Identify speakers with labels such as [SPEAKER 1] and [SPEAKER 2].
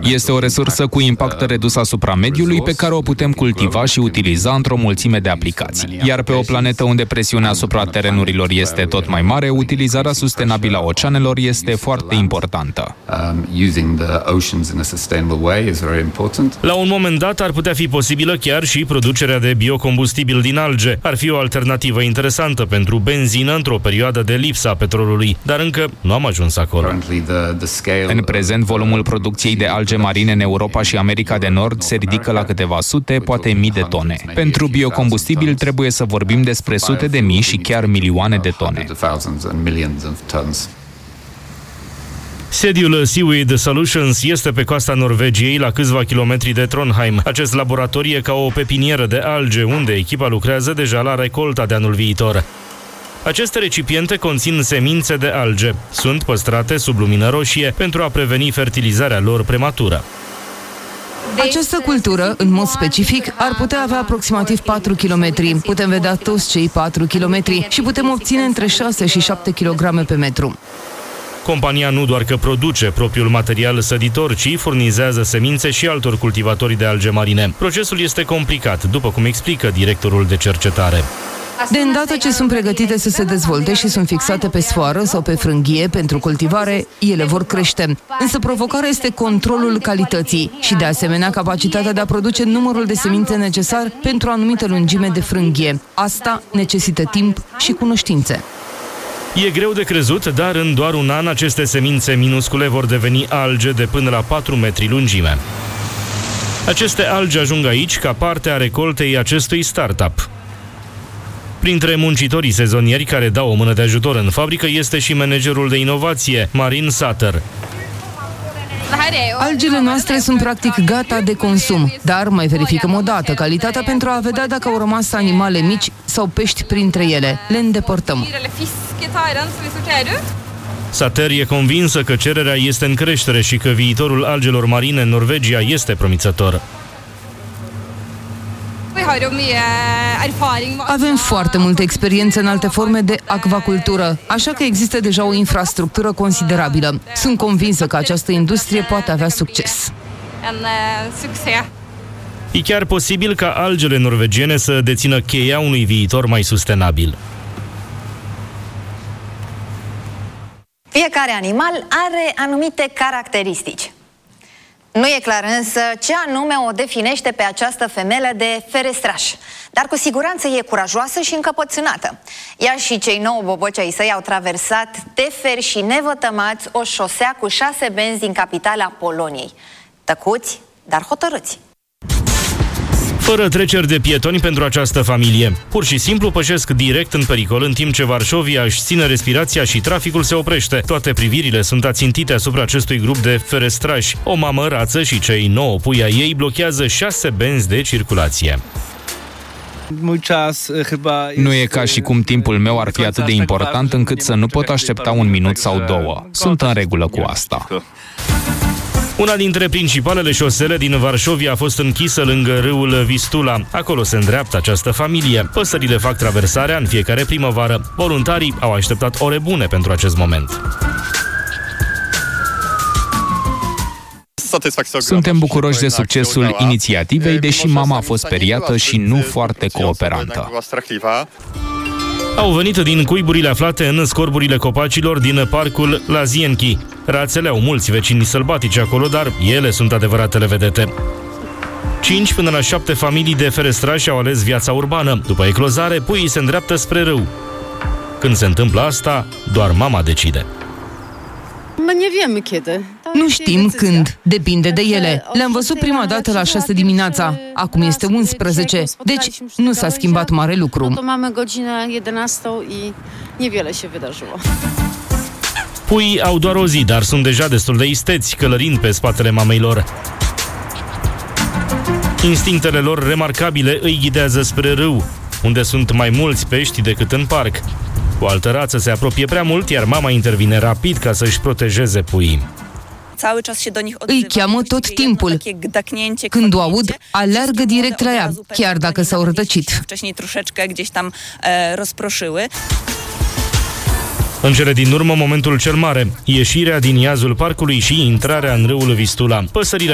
[SPEAKER 1] Este o resursă cu impact redus asupra mediului pe care o putem cultiva și utiliza într-o mulțime de aplicații. Iar pe o planetă unde presiunea asupra terenurilor este tot mai mare, utilizarea sustenabilă a oceanelor este foarte importantă.
[SPEAKER 2] La un moment dat ar putea fi posibilă chiar și producerea de biocombustibil din alge. Ar fi o alternativă interesantă pentru benzină într-o perioadă de lipsa petrolului, dar încă nu am ajuns acolo.
[SPEAKER 1] În prezent, volumul producției de alge marine în Europa și America de Nord se ridică la câteva sute, poate mii de tone. Pentru biocombustibil trebuie să vorbim despre sute de mii și chiar milioane de tone.
[SPEAKER 2] Sediul Seaweed Solutions este pe coasta Norvegiei, la câțiva kilometri de Trondheim. Acest laborator e ca o pepinieră de alge, unde echipa lucrează deja la recolta de anul viitor. Aceste recipiente conțin semințe de alge. Sunt păstrate sub lumină roșie pentru a preveni fertilizarea lor prematură.
[SPEAKER 3] Această cultură, în mod specific, ar putea avea aproximativ 4 km. Putem vedea toți cei 4 km și putem obține între 6 și 7 kg pe metru.
[SPEAKER 2] Compania nu doar că produce propriul material săditor, ci furnizează semințe și altor cultivatori de alge marine. Procesul este complicat, după cum explică directorul de cercetare.
[SPEAKER 3] De îndată ce sunt pregătite să se dezvolte și sunt fixate pe sfoară sau pe frânghie pentru cultivare, ele vor crește. Însă provocarea este controlul calității și, de asemenea, capacitatea de a produce numărul de semințe necesar pentru o anumită lungime de frânghie. Asta necesită timp și cunoștințe.
[SPEAKER 2] E greu de crezut, dar în doar un an aceste semințe minuscule vor deveni alge de până la 4 metri lungime. Aceste alge ajung aici ca parte a recoltei acestui startup. Printre muncitorii sezonieri care dau o mână de ajutor în fabrică este și managerul de inovație, Marin Sater.
[SPEAKER 3] Algele noastre sunt practic gata de consum, dar mai verificăm o dată calitatea pentru a vedea dacă au rămas animale mici sau pești printre ele. Le îndepărtăm.
[SPEAKER 2] Sater e convinsă că cererea este în creștere și că viitorul algelor marine în Norvegia este promițător.
[SPEAKER 3] Avem foarte multă experiență în alte forme de acvacultură, așa că există deja o infrastructură considerabilă. Sunt convinsă că această industrie poate avea succes.
[SPEAKER 2] E chiar posibil ca algele norvegiene să dețină cheia unui viitor mai sustenabil.
[SPEAKER 4] Fiecare animal are anumite caracteristici. Nu e clar însă ce anume o definește pe această femelă de ferestraș, dar cu siguranță e curajoasă și încăpățânată. Ea și cei 9 boboci ai săi au traversat teferi și nevătămați o șosea cu 6 benzi din capitala Poloniei. Tăcuți, dar hotărâți.
[SPEAKER 2] Fără treceri de pietoni pentru această familie. Pur și simplu pășesc direct în pericol, în timp ce Varșovia își ține respirația și traficul se oprește. Toate privirile sunt ațintite asupra acestui grup de ferestrași. O mamă rață și cei 9 pui ai ei blochează 6 benzi de circulație.
[SPEAKER 1] Nu e ca și cum timpul meu ar fi atât de important încât să nu pot aștepta un minut sau două. Sunt în regulă cu asta.
[SPEAKER 2] Una dintre principalele șosele din Varșovia a fost închisă lângă râul Vistula. Acolo se îndreaptă această familie. Păsările fac traversarea în fiecare primăvară. Voluntarii au așteptat ore bune pentru acest moment.
[SPEAKER 1] Suntem bucuroși de succesul inițiativei, deși mama a fost speriată și nu foarte cooperantă.
[SPEAKER 2] Au venit din cuiburile aflate în scorburile copacilor din parcul Lazienki. Rațele au mulți vecini sălbatici acolo, dar ele sunt adevăratele vedete. 5 până la 7 familii de ferestrași au ales viața urbană. După eclozare, puii se îndreaptă spre râu. Când se întâmplă asta, doar mama decide.
[SPEAKER 3] Nu știm când, depinde de ele. Le-am văzut prima dată la 6 dimineața, acum este 11, deci nu s-a schimbat mare lucru.
[SPEAKER 2] Puii au doar o zi, dar sunt deja destul de isteți, călărind pe spatele mamei lor. Instinctele lor remarcabile îi ghidează spre râu, unde sunt mai mulți pești decât în parc. O altă rață se apropie prea mult, iar mama intervine rapid ca să-și protejeze puii.
[SPEAKER 3] Îi cheamă tot timpul. Când o aud, alergă direct la ea, chiar dacă s-au rătăcit.
[SPEAKER 2] În cele din urmă, momentul cel mare, ieșirea din iazul parcului și intrarea în râul Vistula. Păsările